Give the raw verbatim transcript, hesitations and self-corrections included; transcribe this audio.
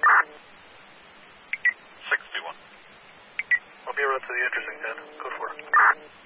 sixty-one. I'll be right to the interesting then. Code four.